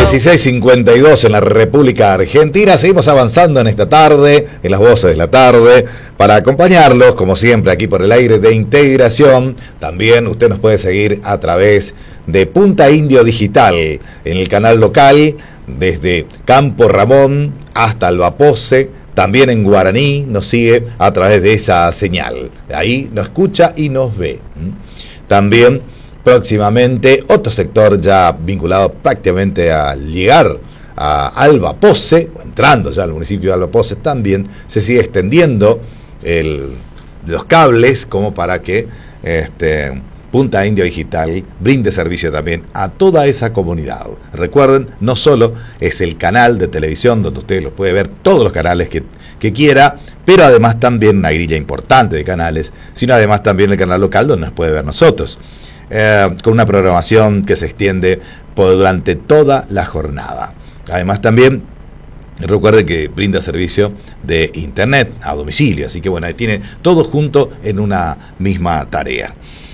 16:52 en la República Argentina. Seguimos avanzando en esta tarde, en las voces de la tarde, para acompañarlos, como siempre, aquí por el aire de Integración. También usted nos puede seguir a través de Punta Indio Digital, en el canal local, desde Campo Ramón hasta Albapoce. También en Guaraní nos sigue a través de esa señal. Ahí nos escucha y nos ve. También próximamente otro sector ya vinculado prácticamente a llegar a Albapoce, o entrando ya al municipio de Albapoce, también se sigue extendiendo los cables como para que Punta Indio Digital brinde servicio también a toda esa comunidad. Recuerden, no solo es el canal de televisión donde usted lo puede ver todos los canales que quiera, pero además también una grilla importante de canales, sino además también el canal local donde nos puede ver nosotros, con una programación que se extiende durante toda la jornada. Además también recuerde que brinda servicio de internet a domicilio, así que bueno, ahí tiene todo junto en una misma tarea.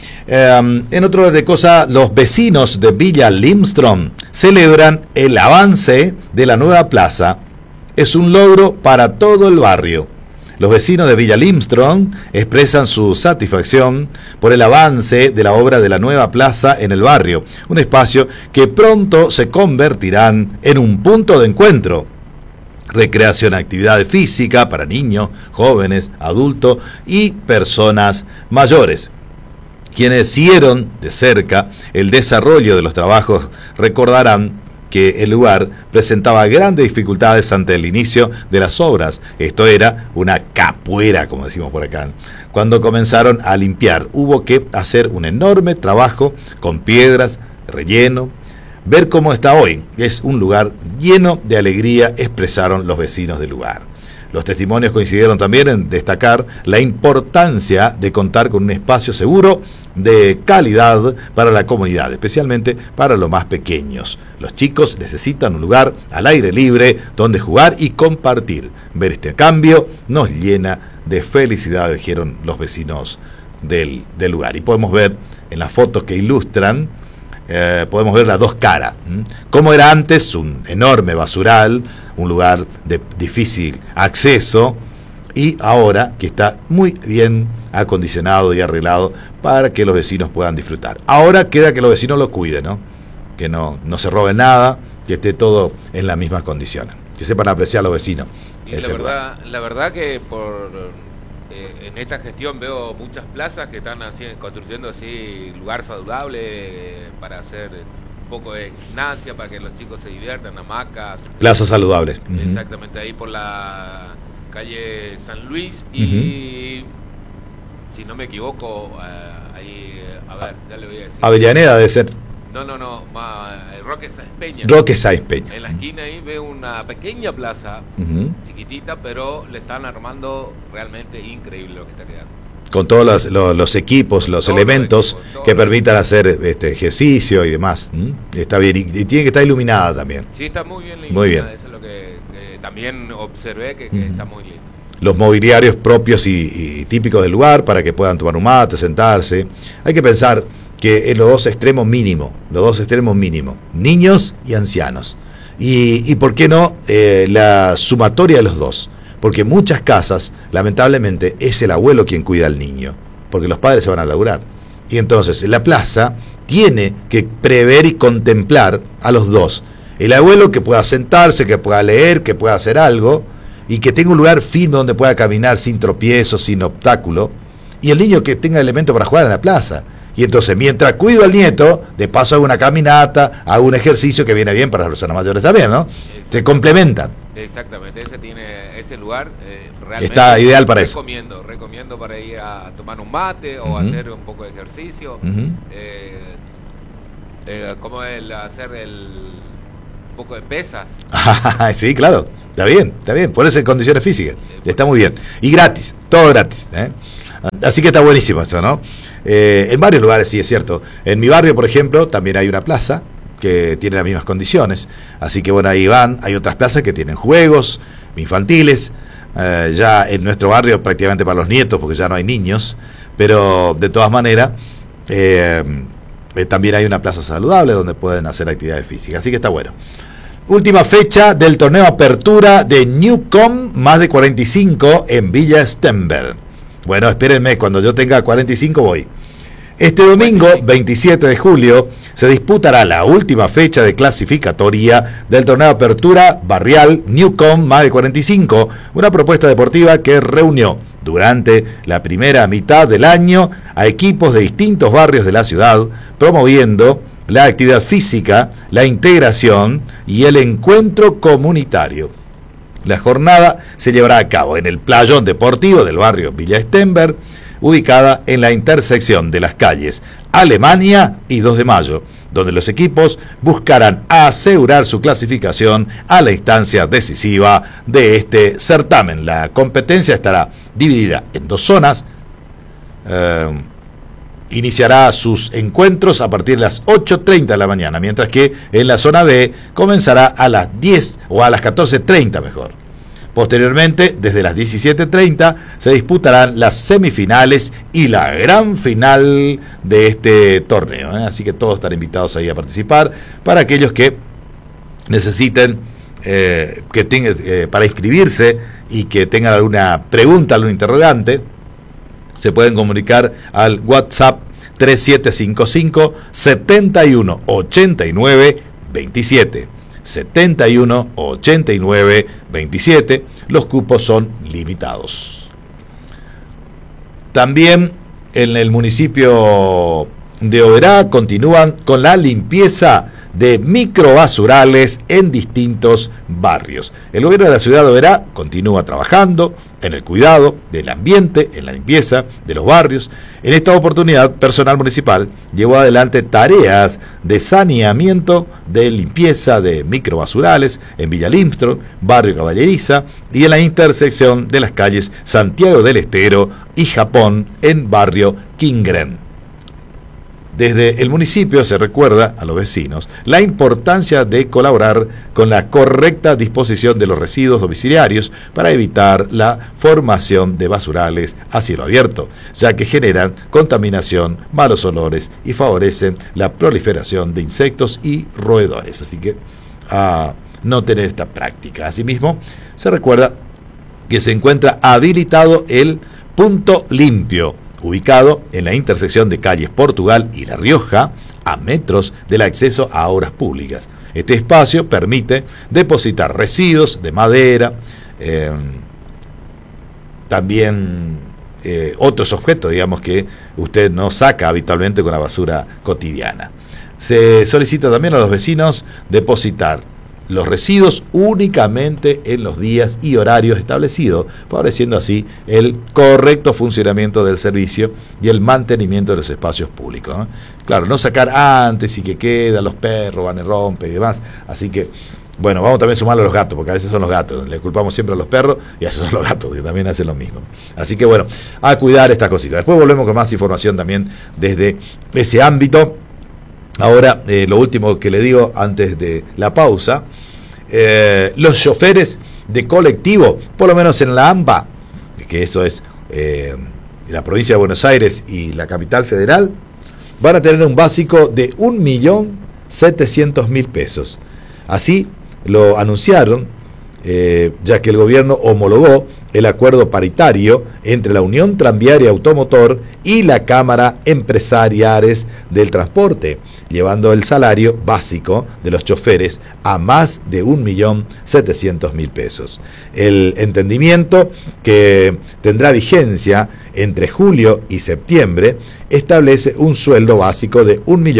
En otro orden de cosas, los vecinos de Villa Limström celebran el avance de la nueva plaza. Es un logro para todo el barrio. Los vecinos de Villa Limström expresan su satisfacción por el avance de la obra de la nueva plaza en el barrio, un espacio que pronto se convertirán en un punto de encuentro, recreación, actividad física para niños, jóvenes, adultos y personas mayores. Quienes siguieron de cerca el desarrollo de los trabajos recordarán que el lugar presentaba grandes dificultades ante el inicio de las obras. Esto era una capuera, como decimos por acá. Cuando comenzaron a limpiar, hubo que hacer un enorme trabajo con piedras, relleno. Ver cómo está hoy es un lugar lleno de alegría, expresaron los vecinos del lugar. Los testimonios coincidieron también en destacar la importancia de contar con un espacio seguro de calidad para la comunidad, especialmente para los más pequeños. Los chicos necesitan un lugar al aire libre donde jugar y compartir. Ver este cambio nos llena de felicidad, dijeron los vecinos del lugar. Y podemos ver en las fotos que ilustran, podemos ver las dos caras. Como era antes, un enorme basural, un lugar de difícil acceso, y ahora que está muy bien acondicionado y arreglado para que los vecinos puedan disfrutar. Ahora queda que los vecinos lo cuiden, ¿no? Que no se roben nada, que esté todo en las mismas condiciones, que sepan apreciar a los vecinos. Y la verdad que en esta gestión veo muchas plazas que están construyendo así lugar saludable para hacer un poco de gimnasia, para que los chicos se diviertan, hamacas. Plaza saludable. Exactamente, ahí por la calle San Luis y, si no me equivoco, ahí, a ver, ya le voy a decir. Avellaneda debe ser. No, Roque Sáenz Peña. Roque Sáenz Peña. En la esquina ahí veo una pequeña plaza, chiquitita, pero le están armando realmente increíble lo que está quedando. Con todos los equipos, los elementos que permitan hacer ejercicio y demás. Está bien, y tiene que estar iluminada también. Sí, está muy bien iluminada. Muy bien. Eso es lo que también observé, que está muy lindo. Los mobiliarios propios y típicos del lugar para que puedan tomar un mate, sentarse. Hay que pensar que en los dos extremos mínimo, niños y ancianos. Y ¿por qué no la sumatoria de los dos? Porque en muchas casas, lamentablemente, es el abuelo quien cuida al niño, porque los padres se van a laburar. Y entonces la plaza tiene que prever y contemplar a los dos. El abuelo que pueda sentarse, que pueda leer, que pueda hacer algo, y que tenga un lugar firme donde pueda caminar sin tropiezos, sin obstáculo, y el niño que tenga elementos para jugar en la plaza. Y entonces, mientras cuido al nieto, de paso hago una caminata, hago un ejercicio que viene bien para las personas mayores también, ¿no? Se complementan. Exactamente, ese lugar realmente está ideal para eso. Recomiendo para ir a tomar un mate o hacer un poco de ejercicio. Como hacer un poco de pesas. Sí, claro, está bien, ponerse en condiciones físicas, está muy bien. Y gratis, todo gratis, ¿eh? Así que está buenísimo eso, ¿no? En varios lugares, sí, es cierto. En mi barrio, por ejemplo, también hay una plaza que tiene las mismas condiciones. Así que bueno, ahí van. Hay otras plazas que tienen juegos infantiles. Ya en nuestro barrio prácticamente para los nietos, porque ya no hay niños. Pero de todas maneras, también hay una plaza saludable donde pueden hacer actividades físicas. Así que está bueno. Última fecha del torneo Apertura de Newcom, más de 45 en Villa Stenberg. Bueno, espérenme, cuando yo tenga 45 voy. Este domingo, 27 de julio, se disputará la última fecha de clasificatoria del torneo Apertura Barrial Newcom más de 45, una propuesta deportiva que reunió durante la primera mitad del año a equipos de distintos barrios de la ciudad, promoviendo la actividad física, la integración y el encuentro comunitario. La jornada se llevará a cabo en el playón deportivo del barrio Villa Stenberg, ubicada en la intersección de las calles Alemania y 2 de Mayo, donde los equipos buscarán asegurar su clasificación a la instancia decisiva de este certamen. La competencia estará dividida en 2 zonas. Iniciará sus encuentros a partir de las 8:30 de la mañana, mientras que en la zona B comenzará a las 10 o a las 14:30 mejor. Posteriormente, desde las 17:30, se disputarán las semifinales y la gran final de este torneo. Así que todos están invitados ahí a participar. Para aquellos que necesiten, para inscribirse y que tengan alguna pregunta, algún interrogante, se pueden comunicar al WhatsApp 3755 71 89 27. 71 89 27. Los cupos son limitados. También en el municipio de Oberá continúan con la limpieza de microbasurales en distintos barrios. El gobierno de la ciudad de Oberá continúa trabajando en el cuidado del ambiente, en la limpieza de los barrios. En esta oportunidad, personal municipal llevó adelante tareas de saneamiento, de limpieza de microbasurales en Villa Limstro, barrio Caballeriza, y en la intersección de las calles Santiago del Estero y Japón en barrio Kingren. Desde el municipio se recuerda a los vecinos la importancia de colaborar con la correcta disposición de los residuos domiciliarios para evitar la formación de basurales a cielo abierto, ya que generan contaminación, malos olores y favorecen la proliferación de insectos y roedores. Así que no tener esta práctica. Asimismo, se recuerda que se encuentra habilitado el punto limpio, ubicado en la intersección de calles Portugal y La Rioja, a metros del acceso a obras públicas. Este espacio permite depositar residuos de madera, también otros objetos, digamos, que usted no saca habitualmente con la basura cotidiana. Se solicita también a los vecinos depositar los residuos únicamente en los días y horarios establecidos, favoreciendo así el correcto funcionamiento del servicio y el mantenimiento de los espacios públicos, ¿no? Claro, no sacar antes y que queda, los perros van y rompen y demás. Así que, bueno, vamos también a sumarle a los gatos, porque a veces son los gatos, le culpamos siempre a los perros y a veces son los gatos que también hacen lo mismo. Así que, bueno, a cuidar estas cositas. Después volvemos con más información también desde ese ámbito. Ahora, lo último que le digo antes de la pausa, los choferes de colectivo, por lo menos en la AMBA, que eso es la provincia de Buenos Aires y la capital federal, van a tener un básico de 1.700.000 pesos. Así lo anunciaron, ya que el gobierno homologó el acuerdo paritario entre la Unión Tranviaria Automotor y la Cámara Empresariales del Transporte, llevando el salario básico de los choferes a más de 1.700.000 pesos. El entendimiento, que tendrá vigencia entre julio y septiembre, establece un sueldo básico de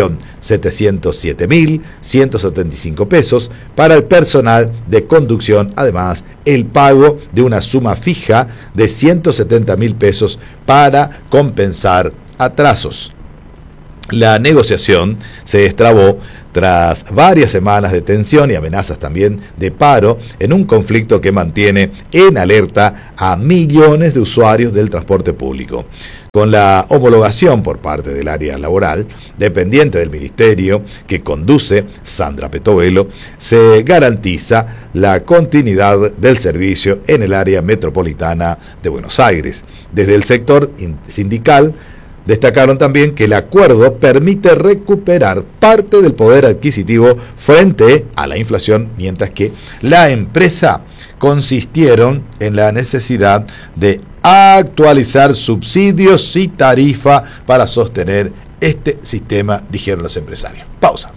1.707.175 pesos para el personal de conducción. Además, el pago de una suma fija de 170.000 pesos para compensar atrasos. La negociación se destrabó tras varias semanas de tensión y amenazas también de paro en un conflicto que mantiene en alerta a millones de usuarios del transporte público. Con la homologación por parte del área laboral, dependiente del ministerio que conduce Sandra Petovelo, se garantiza la continuidad del servicio en el área metropolitana de Buenos Aires. Desde el sector sindical Destacaron también que el acuerdo permite recuperar parte del poder adquisitivo frente a la inflación, mientras que la empresa consistieron en la necesidad de actualizar subsidios y tarifa para sostener este sistema, dijeron los empresarios. Pausa.